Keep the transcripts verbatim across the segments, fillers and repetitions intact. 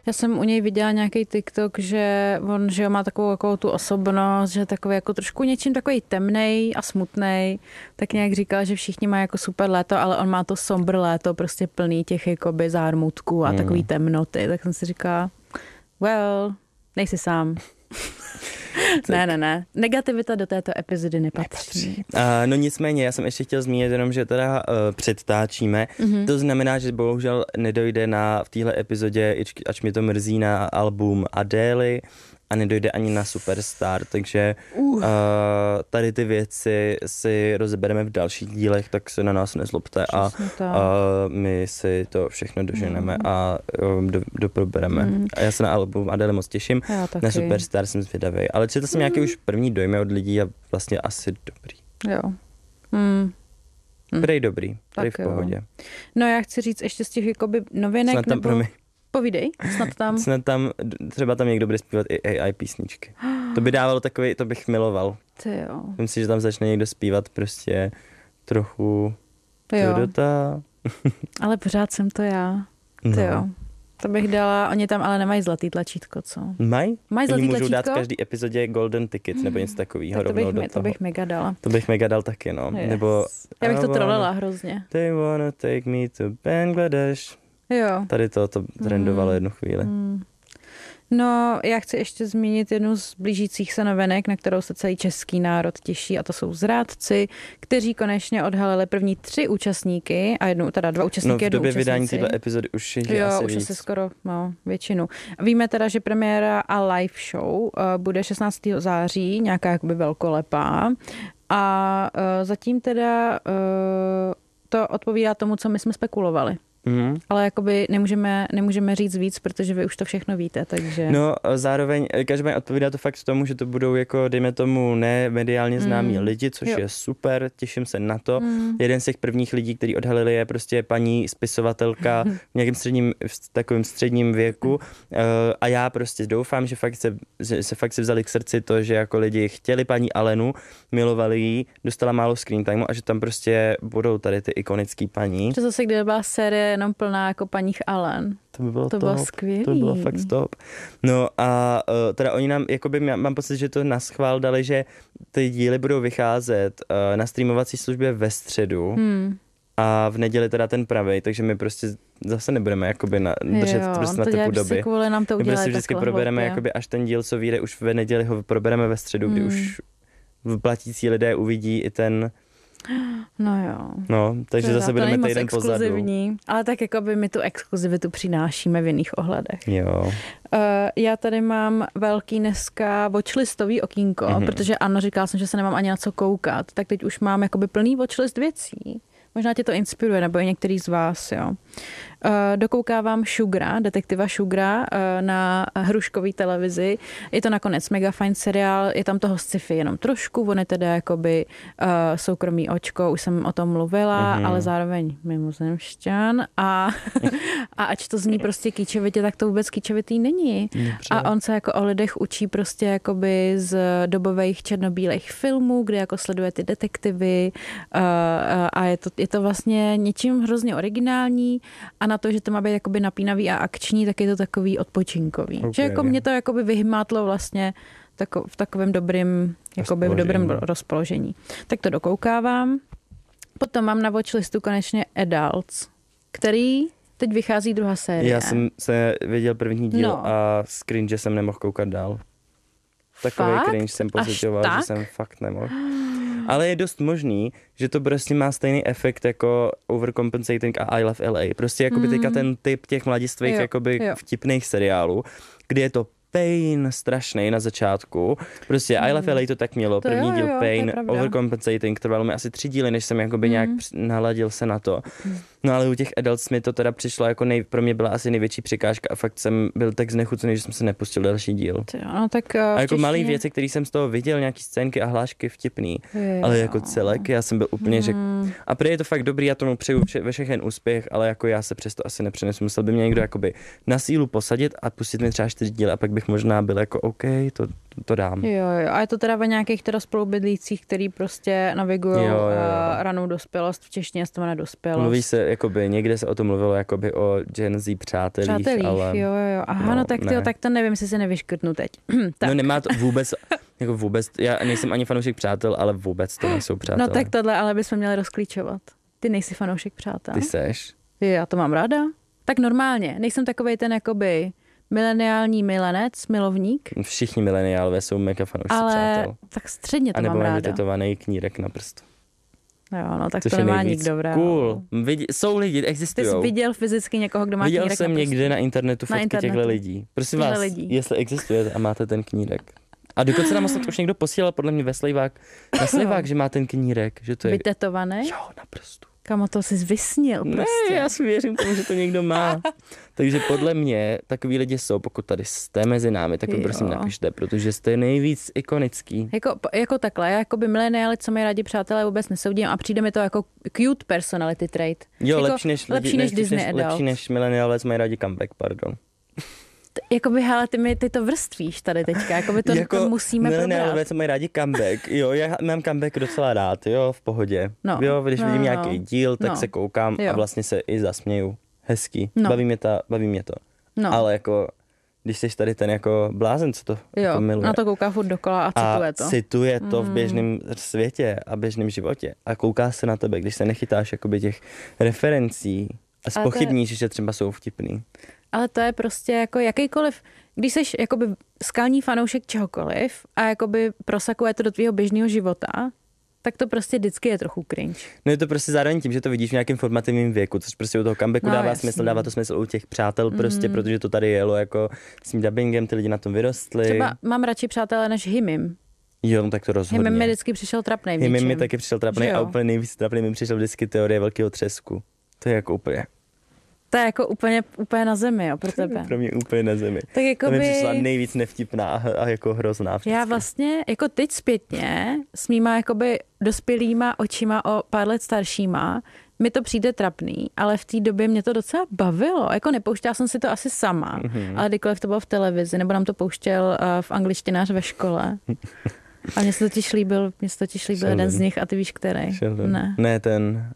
Já jsem u něj viděla nějaký TikTok, že on, že má takovou jako tu osobnost, že takový jako trošku něčím takový temnej a smutnej, tak nějak říkal, že všichni mají jako super léto, ale on má to sombr léto, prostě plný těch jakoby zármutků a mm. takový temnoty, tak jsem si říkala, well, nejsi sám. Ne, ne, ne. Negativita do této epizody nepatří. nepatří. Uh, no nicméně, já jsem ještě chtěl zmínit jenom, že teda uh, předtáčíme. Mm-hmm. To znamená, že bohužel nedojde na v téhle epizodě, ač mě to mrzí, na album Adély a nedojde ani na Superstar, takže uh. Uh, tady ty věci si rozebereme v dalších dílech, tak se na nás nezlobte a uh, my si to všechno doženeme mm. a um, do, doprobereme. Mm. A já se na album Adély moc těším, na Superstar jsem zvědavý, ale četl jsem mm. nějaký už první dojmy od lidí a vlastně asi dobrý. Jo. Mm. Prej dobrý, prej v pohodě. Jo. No já chci říct ještě z těch jakoby novinek, Snad tam, nebo... Promi. Povídej, snad tam. Snad tam, třeba tam někdo bude zpívat i A I písničky. To by dávalo takový, to bych miloval. Ty jo. Myslím si, že tam začne někdo zpívat prostě trochu Teodota. Ale pořád jsem to já. Ty no. jo. To bych dala, oni tam ale nemají zlatý tlačítko, co? Mají? Mají zlatý můžou tlačítko? dát v každý epizodě golden tickets nebo něco takového. Tak to bych, mi, to bych mega dala. To bych mega dal taky, no. Yes. Nebo já bych to trolila hrozně. They wanna take me to Bangladesh. Jo. Tady to, to trendovalo mm. jednu chvíli. Mm. No, já chci ještě zmínit jednu z blížících se novinek, na kterou se celý český národ těší, a to jsou Zrádci, kteří konečně odhalili první tři účastníky a jednu, teda dva účastníky, no, v době jednu vydání této epizody už je jo, asi už víc. asi skoro, no, většinu. Víme teda, že premiéra a live show uh, bude šestnáctého září, nějaká jakoby velkolepá, a uh, zatím teda uh, to odpovídá tomu, co my jsme spekulovali. Mm. Ale jakoby nemůžeme, nemůžeme říct víc, protože vy už to všechno víte, takže... No zároveň, každopádně odpovídá to fakt tomu, že to budou jako, dejme tomu, ne mediálně známí mm. lidi, což jo. je super, těším se na to. Mm. Jeden z těch prvních lidí, který odhalili, je prostě paní spisovatelka v nějakém středním, v takovém středním věku a já prostě doufám, že fakt se, že se fakt si vzali k srdci to, že jako lidi chtěli paní Alenu, milovali ji, dostala málo screen timeu a že tam prostě budou tady ty ikonický paní. To zase, kde byla série jenom plná jako paních Allen. To by bylo to top. bylo skvělý. To bylo fakt top. No a uh, teda oni nám, jakoby mám pocit, že to naschvál dali, že ty díly budou vycházet uh, na streamovací službě ve středu hmm. a v neděli teda ten pravej, takže my prostě zase nebudeme jakoby na, držet jo, prostě na typu doby. Kvůli nám to my prostě vždycky probereme, hloupě. Jakoby až ten díl, co vyjde už ve neděli, ho probereme ve středu, hmm. kdy už platící lidé uvidí i ten. No jo. No, takže to zase budeme týden pozadu. Ale tak jako by my tu exkluzivitu přinášíme v jiných ohledech. Jo. Uh, já tady mám velký dneska watchlistový okýnko, mm-hmm. protože ano, říkala jsem, že se nemám ani na co koukat, tak teď už mám jakoby plný watchlist věcí. Možná tě to inspiruje, nebo i některý z vás, jo. Uh, dokoukávám Sugara, detektiva Sugara uh, na hruškový televizi. Je to nakonec mega fajn seriál, je tam toho sci-fi jenom trošku, on je teda jakoby uh, soukromý očko, už jsem o tom mluvila, mm-hmm. ale zároveň mimozemšťan a, a ač to zní prostě kýčevitě, tak to vůbec kýčevitý není. Dobře. A on se jako o lidech učí prostě jakoby z dobových černobílých filmů, kde jako sleduje ty detektivy uh, uh, a je to, je to vlastně něčím hrozně originální a na to, že to má být jakoby napínavý a akční, tak je to takový odpočinkový. Okay. Že jako mě to jakoby vyhmátlo vlastně tako, v takovém dobrým, jakoby v dobrém rozpoložení. Tak to dokoukávám. Potom mám na watchlistu konečně Adults, který teď vychází druhá série. Já jsem se viděl první díl no. a z cringe jsem nemohl koukat dál. Takový fakt? cringe jsem pocitoval, že jsem fakt nemohl. Ale je dost možný, že to prostě má stejný efekt jako Overcompensating a I Love L A. Prostě jakoby teďka ten typ těch mladistvých jakoby vtipných seriálů, kdy je to pain strašný na začátku. Prostě mm. I Love L A to tak mělo. To První jo, díl jo, pain, Overcompensating, trvalo mi asi tři díly, než jsem jakoby mm. nějak naladil se na to. Mm. No ale u těch Adults mi to teda přišlo jako nej, pro mě byla asi největší překážka a fakt jsem byl tak znechucený, že jsem se nepustil další díl. Jo, no, tak, uh, a jako včešně... malý věci, které jsem z toho viděl, nějaký scénky a hlášky vtipný, jo. ale jako celek, já jsem byl úplně, mm. že a prý je to fakt dobrý, já tomu přeju vše, ve všechen úspěch, ale jako já se přesto asi nepřenesu. Musel by mě někdo jakoby na sílu posadit a pustit mi třeba čtyři díly a pak bych bych možná byl jako OK, to, to dám. Jo, jo. A je to teda ve nějakých teda spolubydlících, který prostě navigují ranou dospělost, v češtině se to jmenuje dospělost. Mluví se, jakoby, někde se o tom mluvilo jakoby o Gen Z přátelích, přátelích, ale... jo, jo. Aha, no, no tak, tyjo, tak to nevím, jestli si nevyškrtnu teď. Tak. No nemá to vůbec, jako vůbec, já nejsem ani fanoušek přátel, ale vůbec to nejsou přátelé. No tak tohle ale bychom měli rozklíčovat. Ty nejsi fanoušek přátel. Ty seš. Já to mám ráda. Tak normálně, nejsem takovej ten jakoby mileniální milenec, milovník. Všichni mileniálové jsou mega fanoušci ale přátel. Tak středně to a mám ráda. A nebo vytetovaný knírek na prstu. Jo, no tak což to nemá nikdo rád. Cool. Vidí, jsou lidi, existují. Ty jsi viděl fyzicky někoho, kdo má Viděl knírek jsem na někde na internetu fotky internetu. těchto lidí. Prosím Těchto vás, lidí. jestli existuje a máte ten knírek. A dokonce nám ostatně už někdo posílal podle mě ve Slejvák, na Slejvák, že má ten knírek. Že to je... Vytetovaný? Jo, na prstu. Kamo, to jsi vysnil prostě. Ne, já si věřím tomu, že to někdo má. Takže podle mě takový lidi jsou, pokud tady jste mezi námi, tak mi prosím napište, protože jste nejvíc ikonický. Jako, jako takhle, já jako by mileniáli, co mají rádi přátelé, vůbec nesoudím a přijde mi to jako cute personality trait. Jo, jako lepší než, lepší než, než Disney než, adult. Lepší než mileniálové, co mají rádi comeback, pardon. Jakoby, hele, ty, mi, ty to vrstvíš tady teďka, jakoby to, jako to musíme probrat. Mileniálové, co mají rádi comeback, jo, já mám comeback docela rád, jo, v pohodě. No, jo, když no, vidím no, nějaký díl, tak no. se koukám jo. a vlastně se i zasměju. Hezký, no. baví, mě ta, baví mě to. No. Ale jako, když jsi tady ten jako blázen, co to jo, jako miluje. na to kouká furt dokola a cituje a to. cituje to mm. v běžném světě a běžném životě. A kouká se na tebe, když se nechytáš jakoby těch referencí a zpochybníš, je... že třeba jsou vtipný. Ale to je prostě jako jakýkoliv, když jsi jakoby skalní fanoušek čehokoliv a jakoby prosakuje to do tvýho běžného života, tak to prostě vždycky je trochu cringe. No je to prostě zároveň tím, že to vidíš v nějakém formativním věku, což prostě u toho comebacku no, dává jasný. smysl, dává to smysl u těch přátel prostě, mm. protože to tady jelo jako s tím dubbingem, ty lidi na tom vyrostli. Třeba mám radši přátelé než Himim. Jo, no tak to rozhodně. Himim mi vždycky přišel trapnej v Himim něčem. mi taky přišel trapnej a úplně nejvíc trapnej mi přišel vždycky teorie velkého třesku. To je jako úplně... To je jako úplně, úplně na zemi, jo, pro tebe. Pro mě úplně na zemi. Tak jako to mi by... přišla nejvíc nevtipná a, a jako hrozná. Vždycky. Já vlastně, jako teď zpětně, s mýma jakoby dospělýma očima o pár let staršíma, mi to přijde trapný, ale v té době mě to docela bavilo. Jako nepouštěla jsem si to asi sama, mm-hmm. ale kdykoliv to bylo v televizi, nebo nám to pouštěl uh, v angličtinář ve škole. A mně se totiž líbil, mně se totiž líbil jeden z nich a ty víš, který? Sheldon. Ne. Ne, ten...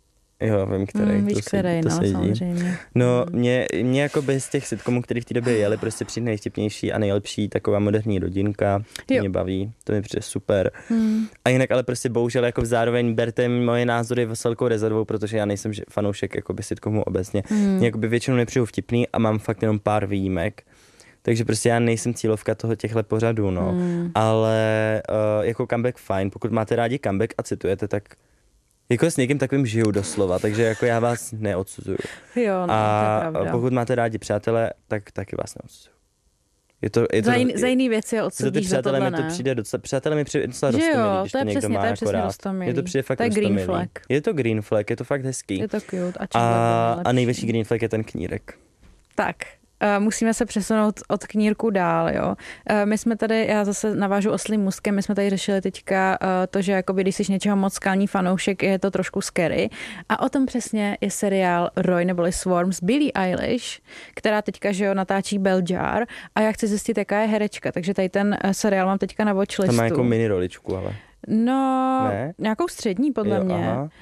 Jo, vím, který. Mm, víš, to který, to no, sedí. samozřejmě. No, mě, mě jako bez těch sitcomů, který v té době jeli, prostě přijde nejvtipnější a nejlepší taková moderní rodinka. Jo. Mě baví, to mi přijde super. Hmm. A jinak ale prostě bohužel jako zároveň berte moje názory s velkou rezervou, protože já nejsem fanoušek jakoby sitcomů obecně. Hmm. Mě jakoby většinou nepřijdu vtipný a mám fakt jenom pár výjimek. Takže prostě já nejsem cílovka toho těchto pořadů, no. Hmm. Ale uh, jako comeback fajn, pokud máte rádi comeback a citujete, tak jako s někým takovým žiju doslova, takže jako já vás neodsuzuju. Jo, no, a to je pravda. pokud máte rádi přátelé, tak taky vás neodsuzuju. Je to, je to, za, jiný, za jiný věci je odsudíš, za tohle ne. Mi to přijde docela, přátelé mi přijde docela rostomilý, když to, to někdo přesně, má to je jako rád. Rostomilý. Je to přijde fakt to je rostomilý. Green flag. Je to green flag, je to fakt hezký. Je to cute. A, a, a největší green flag je ten knírek. Tak. Uh, musíme se přesunout od knírku dál, jo. Uh, my jsme tady, já zase navážu oslým můstkem, my jsme tady řešili teďka uh, to, že jakoby, když jsi něčeho moc skalní fanoušek, je to trošku scary. A o tom přesně je seriál Roy neboli Swarm s Billie Eilish, která teďka, že jo, natáčí Bell Jar a já chci zjistit, jaká je herečka, takže tady ten seriál mám teďka na watchlistu. Tam má jako mini roličku, ale. No, ne? Nějakou střední, podle jo, mě. Aha.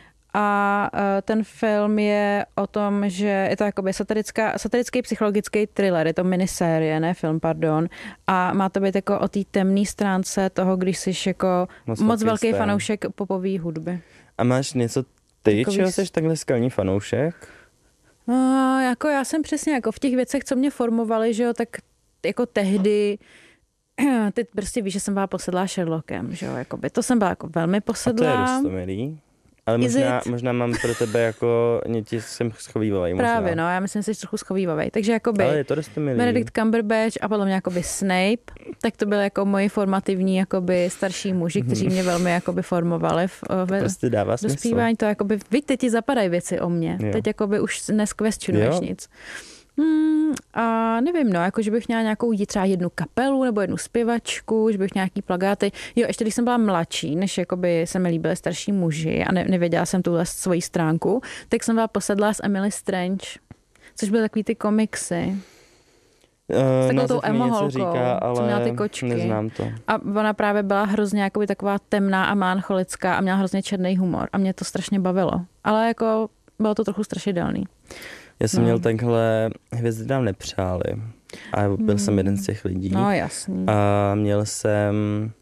A uh, ten film je o tom, že je to jakoby satirická, satirický psychologický thriller, je to minisérie, ne film, pardon. A má to být jako o té temné stránce toho, když jsi jako moc, moc velký stém. fanoušek popové hudby. A máš něco ty, Takový... čeho jsi takhle skalní fanoušek? No, jako já jsem přesně jako v těch věcech, co mě formovaly, že jo, tak jako tehdy ty prostě víš, že jsem byla posedlá Sherlockem, že jo, jakoby. To jsem byla jako velmi posedlá. A to je rostomilý. Ale možná, možná mám pro tebe jako, ti jsem schovývavej. Právě, no, já myslím, že jsi trochu schovývavej. Takže jakoby ale je to rostomilý. Benedict Cumberbatch a podle mě jakoby Snape, tak to byly jako moji formativní jakoby starší muži, kteří mě velmi jakoby formovali v, ve prostě dává smysl. dospívání. To jakoby, víš, teď ti zapadají věci o mě. Jo. Teď jakoby už neskvestionuješ nic. Hmm, a nevím, no, jako, že bych měla nějakou třeba jednu kapelu nebo jednu zpěvačku, že bych měla nějaký plagáty. Jo, ještě když jsem byla mladší, než jakoby se mi líbily starší muži a ne, nevěděla jsem tuhle svoji stránku, tak jsem byla posedlá s Emily Strange, což byly takový ty komiksy. S takovou tou emo emo holkou, říká, ale co měla ty kočky. Neznám to. A ona právě byla hrozně jakoby taková temná a melancholická a měla hrozně černý humor a mě to strašně bavilo. Ale jako bylo to trochu strašidelný. Já jsem no. měl takhle Hvězdy nám nepřáli. A byl hmm. jsem jeden z těch lidí. No jasný. A měl jsem...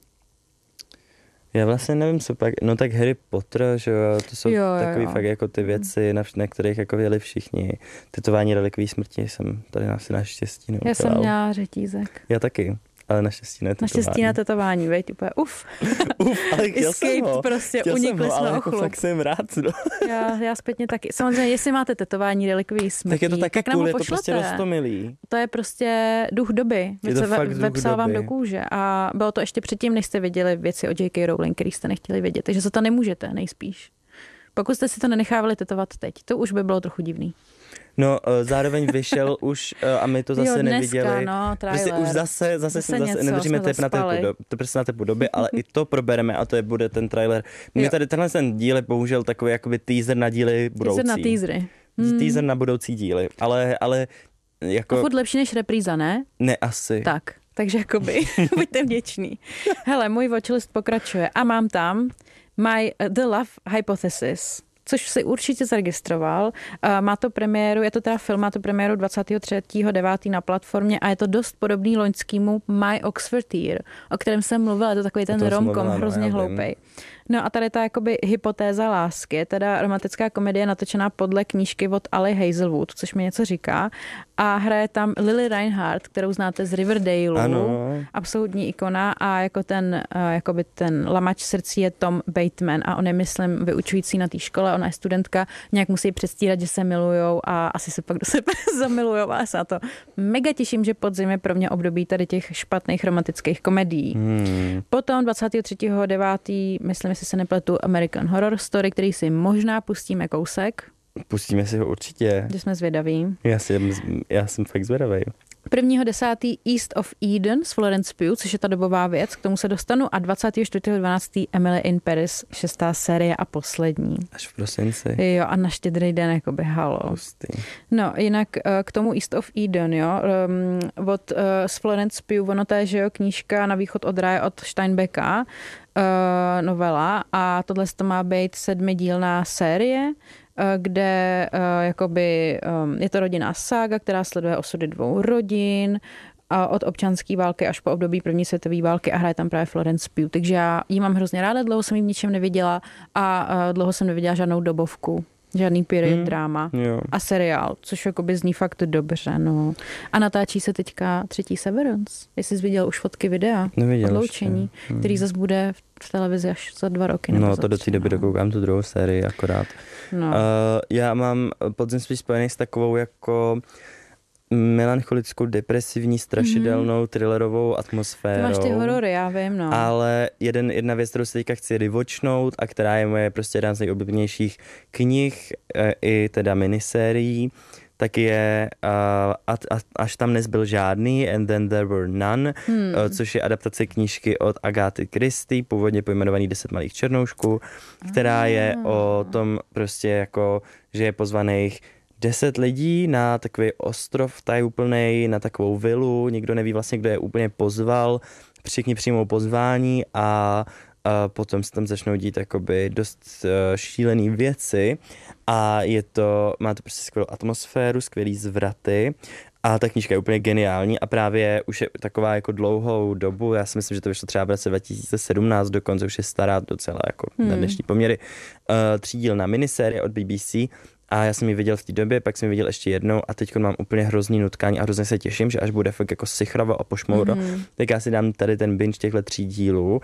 Já vlastně nevím, co pak... No tak Harry Potter, že jo, to jsou jo, takový jo. fakt jako ty věci, na, na kterých jako věděli všichni. Tetování relikví smrti jsem tady asi naštěstí neudělal. Já jsem měla řetízek. Já taky. Ale naštěstí ne tetování. Naštěstí na tetování, veď, úplně uf. Uf, ale chtěl jsem ho. prostě, chtěl unikli jsem ho, jsme ale o jako chlup. fakt jsem rád. No. Já, já zpětně taky. Samozřejmě, jestli máte tetování relikví smrti, tak je to taky tak cool, je to prostě roztomilý. To je prostě duch doby. Je to fakt duch vepsal doby. vám do kůže. A bylo to ještě předtím, než jste viděli věci o J K. Rowling, který jste nechtěli vědět. Takže za to nemůžete, nejspíš. Pokud jste si to nenechávali tetovat teď, to už by bylo trochu divný. No, zároveň vyšel už a my to zase jo, dneska, neviděli. No, prostě už zase, zase, zase, zase nedržíme tep na tepu, do, to prostě na tepu doby, ale i to probereme a to je, bude ten trailer. Mě tady tenhle ten díl je bohužel takový jakoby teaser na díly budoucí. Teaser na teasery. Hmm. Teaser na budoucí díly, ale, ale jako... A furt lepší než repríza, ne? Ne, asi. Tak, takže jakoby, buďte vděční. Hele, můj watchlist pokračuje a mám tam My The Love Hypothesis, což si určitě zaregistroval. Má to premiéru, je to teda film, má to premiéru dvacátého třetího devátého na platformě a je to dost podobný loňskému My Oxford Year, o kterém jsem mluvila, je to takový ten rom-com, hrozně hloupej. No a tady ta jakoby hypotéza lásky, je teda romantická komedie natočená podle knížky od Ali Hazelwood, což mi něco říká. A hraje tam Lily Reinhardt, kterou znáte z Riverdale, ano. Absolutní ikona a jako ten, jakoby ten lamač srdcí je Tom Bateman a on je, myslím, vyučující na té škole, ona je studentka, nějak musí předstírat, že se milujou a asi se pak do sebe zamilujou a já se na to mega těším, že podzim je pro mě období tady těch špatných romantických komedií. Hmm. Potom dvacátého třetího devátého myslím, jestli se nepletu, American Horror Story, který si možná pustíme kousek. Pustíme si ho určitě. Že jsme zvědaví. Já jsem, já jsem fakt zvědavý. prvního desátého East of Eden s Florence Pugh, což je ta dobová věc, k tomu se dostanu, a dvacátého čtvrtého dvanáctého Emily in Paris, šestá série a poslední. Až v prosinci. Jo, a na Štědrý den, jakoby halo. Pustý. No, jinak k tomu East of Eden, jo, um, od uh, s Florence Pugh, ono to je, že jo, knížka Na východ od ráje od Steinbecka, uh, novela, a tohle to má být sedmidílná série, kde uh, jakoby, um, je to rodinná sága, která sleduje osudy dvou rodin a od občanské války až po období první světové války a hraje tam právě Florence Pugh. Takže já jí mám hrozně ráda, dlouho jsem jí v ničem neviděla a uh, dlouho jsem neviděla žádnou dobovku. Žádný period hmm, drama jo. A seriál, což jakoby zní fakt dobře, no. A natáčí se teďka třetí Severance. Jestli jsi viděl už fotky videa, Neviděl odloučení, hmm. který zase bude v televizi až za dva roky. No to do té doby dokoukám tu druhou sérii akorát. No. Uh, já mám podzim spíš spojený s takovou jako melancholickou, depresivní, strašidelnou, mm. thrillerovou atmosférou. Ty máš ty horory, já vím, no. Ale jeden, jedna věc, kterou se teďka chci rivočnout a která je moje prostě jedna z nejoblíbenějších knih i teda minisérií, tak je uh, Až tam nezbyl žádný, And Then There Were None, hmm. uh, což je adaptace knížky od Agáty Christie, původně pojmenovaný Deset malých černoušků, která je o tom prostě jako, že je pozvaných deset lidí na takový ostrov tajuplnej, na takovou vilu, nikdo neví vlastně, kdo je úplně pozval, všichni přijmou pozvání a a potom se tam začnou dít jakoby dost uh, šílený věci a je to, má to prostě skvělou atmosféru, skvělý zvraty a ta knížka je úplně geniální a právě už je taková jako dlouhou dobu, já si myslím, že to vyšlo třeba v roce dva tisíce sedmnáct, dokonce už je stará docela jako hmm. na dnešní poměry, uh, třídílná minisérie od B B C. A já jsem ji viděl v té době, pak jsem ji viděl ještě jednou a teď mám úplně hrozný nutkání a hrozně se těším, že až bude fakt jako sichravo a pošmouro, mm. tak já si dám tady ten binge těchto tří dílů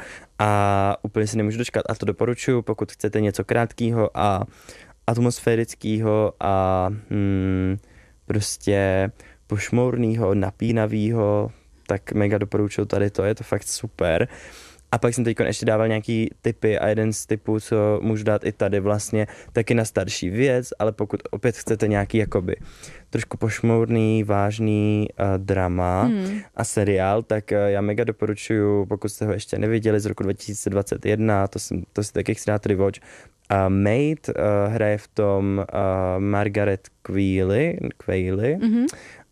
a úplně si nemůžu dočkat. A to doporučuji, pokud chcete něco krátkého a atmosférického a hmm, prostě pošmourného, napínavého, tak mega doporučuji tady to, je to fakt super. A pak jsem teď ještě dával nějaký tipy a jeden z typů, co můžu dát i tady vlastně, taky na starší věc, ale pokud opět chcete nějaký jakoby trošku pošmourný, vážný uh, drama hmm. a seriál, tak uh, já mega doporučuju, pokud jste ho ještě neviděli, z roku dva tisíce dvacet jedna, to, jsem, to si taky chci dát rewatch. Uh, Maid uh, hraje v tom uh, Margaret Qualley, Qualley mm-hmm.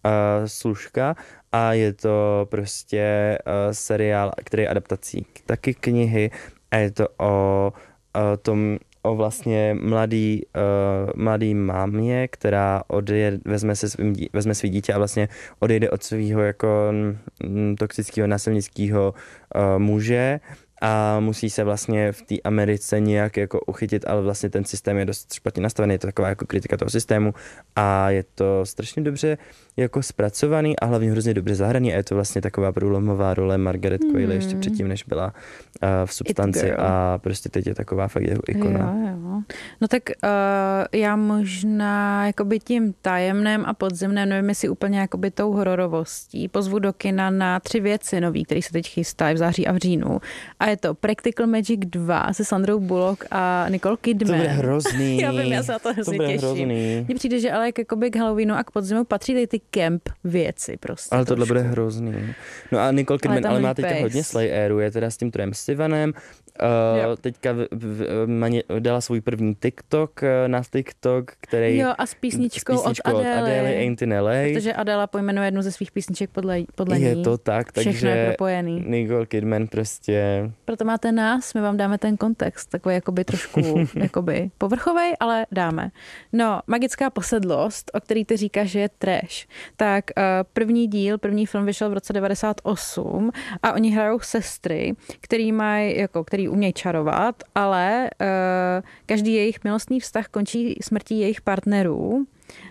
Služka a je to prostě uh, seriál, který je adaptací taky knihy a je to o, o tom, o vlastně mladý, uh, mladý mámě, která odjede, vezme, se svým, vezme svý dítě a vlastně odejde od svého jako m, toxického, násilnického uh, muže a musí se vlastně v té Americe nějak jako uchytit, ale vlastně ten systém je dost špatně nastavený, je to taková jako kritika toho systému a je to strašně dobře jako zpracovaný a hlavně hrozně dobře zahraný a je to vlastně taková průlomová role Margaret Qualley hmm. ještě předtím, než byla uh, v Substanci a prostě teď je taková fakt jeho ikona. Jo, jo. No tak uh, já možná jakoby tím tajemném a podzemném, nevím jestli úplně jakoby tou hororovostí, pozvu do kina na tři věci nový, který se teď chystají v září a v říjnu a je to Practical Magic dva se Sandrou Bullock a Nicole Kidman. To bude hrozný. Já vím, já se na to hrozně to těším. Hrozný. Mně přijde, že ale jak jakoby k Halloweenu a k podzimu patří ty camp věci prostě. Ale tohle trošku. bude hrozný. No a Nicole Kidman, ale, ale má teďka hodně Slayeru, je teda s tím Trem Stevenem. Uh, teďka v, v, v, dala svůj první TikTok na TikTok, který... Jo, a s písničkou, s písničkou od Adély. od Adély Ain't in L A. Protože Adéla pojmenuje jednu ze svých písniček podle, podle ní. Je to tak, takže všechno je propojený. Nicole Kidman prostě... Proto máte nás, my vám dáme ten kontext, takový jakoby trošku jakoby povrchovej, ale dáme. No, Magická posedlost, o který ty říkáš, že je trash. Tak uh, první díl, první film vyšel v roce devadesát osm a oni hrajou sestry, který mají, jako, který umějí čarovat, ale uh, každý jejich milostný vztah končí smrtí jejich partnerů.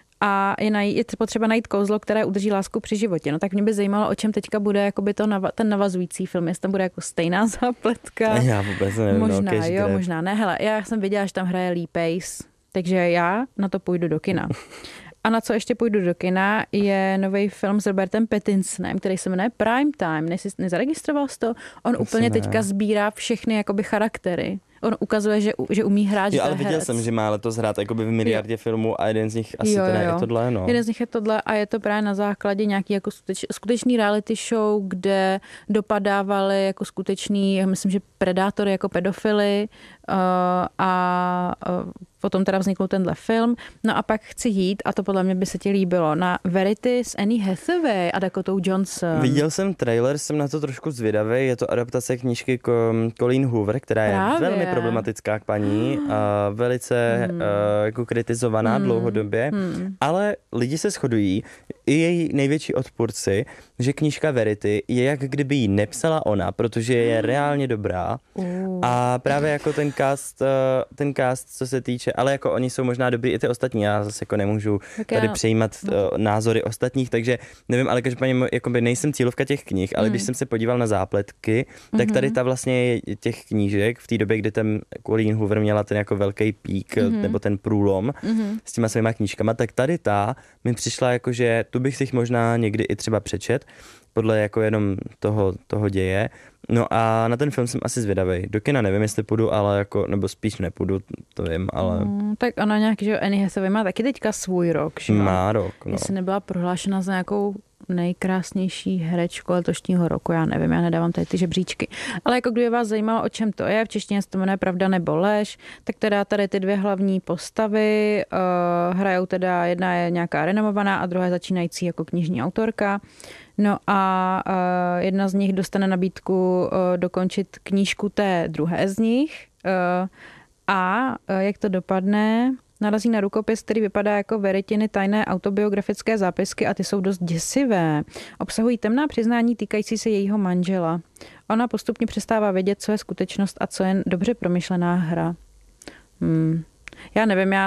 A je, naj, je potřeba najít kouzlo, které udrží lásku při životě. No tak mě by zajímalo, o čem teďka bude jakoby to nava, ten navazující film. Jestli tam bude jako stejná zápletka. Já vůbec nevím. Možná, no, jo, možná ne. Hele, já jsem viděla, že tam hraje Lee Pace, takže já na to půjdu do kina. A na co ještě půjdu do kina, je nový film s Robertem Pattinsonem, který se jmenuje Prime Time. Nejsi, nezaregistroval jsi to? On Asi úplně ne. teďka sbírá všechny jakoby charaktery. On ukazuje, že, že umí hrát, jo, ale viděl herec. jsem, že má letos hrát jakoby v miliardě jo. filmů a jeden z nich asi jo, teda jo. je tohle, no. Jeden z nich je tohle a je to právě na základě nějaký jako skuteč, skutečný reality show, kde dopadávali jako skutečný, já myslím, že predátory jako pedofily uh, a uh, potom teda vznikl tenhle film. No a pak chci jít, a to podle mě by se ti líbilo, na Verity s Annie Hathaway a Dakotou Johnson. Viděl jsem trailer, jsem na to trošku zvědavý. Je to adaptace knížky Colleen Hoover, která je Právě. velmi problematická k paní, a velice hmm. uh, jako kritizovaná hmm. dlouhodobě, hmm. ale lidi se shodují, i její největší odpůrci, že knížka Verity je jak kdyby ji nepsala ona, protože je reálně dobrá. Uh. A právě jako ten cast, ten cast, co se týče, ale jako oni jsou možná dobrý i ty ostatní, já zase jako nemůžu tak tady já... přejímat no. názory ostatních, takže nevím, ale každopádně jakoby nejsem cílovka těch knih, ale mm. když jsem se podíval na zápletky, mm-hmm. tak tady ta vlastně je těch knížek v té době, kdy ten Colleen Hoover měla ten jako velký pík, mm-hmm. nebo ten průlom mm-hmm. s těma svýma knížkama, tak tady ta mi přišla jako, že tu bych si jich možná někdy i třeba přečet, podle jako jenom toho, toho děje. No a na ten film jsem asi zvědavej. Do kina nevím, jestli půjdu, ale jako, nebo spíš nepůjdu, to vím, ale... Mm, tak ona nějaký, že Annie Hathaway má taky teďka svůj rok, že má rok, no. Jestli nebyla prohlášena za nějakou nejkrásnější herečku letošního roku, já nevím, já nedávám tady ty žebříčky. Ale jako kdyby vás zajímalo, o čem to je, v češtině se to jmenuje Pravda nebo lež, tak teda tady ty dvě hlavní postavy uh, hrajou teda, jedna je nějaká renomovaná a druhá je začínající jako knižní autorka. No a uh, jedna z nich dostane nabídku uh, dokončit knížku té druhé z nich uh, a uh, jak to dopadne, narazí na rukopis, který vypadá jako Veritiny tajné autobiografické zápisky a ty jsou dost děsivé. Obsahují temná přiznání týkající se jejího manžela. Ona postupně přestává vědět, co je skutečnost a co je dobře promyšlená hra. Hmm. Já nevím, já